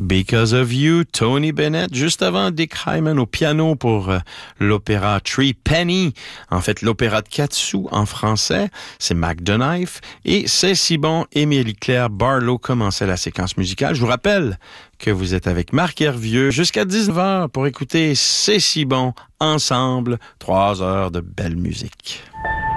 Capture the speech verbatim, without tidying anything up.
Because of You, Tony Bennett. Juste avant, Dick Hyman au piano pour euh, l'opéra Three Penny. En fait, l'opéra de quatre sous en français. C'est Mac Knife. Et C'est si bon, Émilie-Claire Barlow commençait la séquence musicale. Je vous rappelle que vous êtes avec Marc Hervieux jusqu'à dix-neuf heures pour écouter C'est si bon ensemble. Trois heures de belle musique.